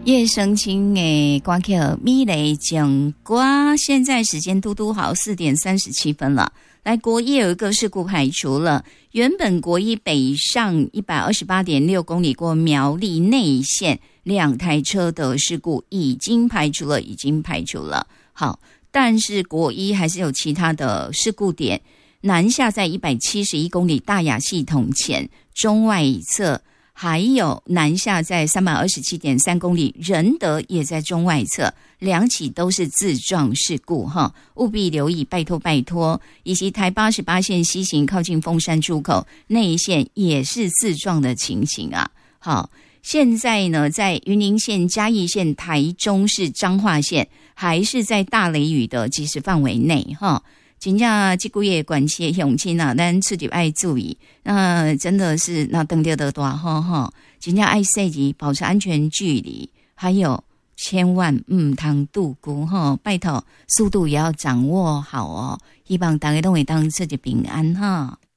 叶生青诶，歌曲米雷讲歌，现在时间嘟嘟好4点37分了。来，国一有一个事故排除了，原本国一北上128.6公里过苗栗内线2台车的事故已经排除了。好，但是国一还是有其他的事故点，南下在171公里大雅系统前中外侧。还有南下在327.3公里，仁德也在中外侧，2起都是自撞事故哈，务必留意，拜托。以及台88线西行靠近凤山出口那一线也是自撞的情形啊。好，现在呢，在云林县、嘉义县、台中市、彰化县，还是在大雷雨的及时范围内哈。真正这个月关系的乡亲啊，咱出去爱注意。那真的是那登掉的大哈，真正爱细节，保持安全距离，还有千万通度过哈，拜托速度也要掌握好哦。希望大家都会当自己平安哈。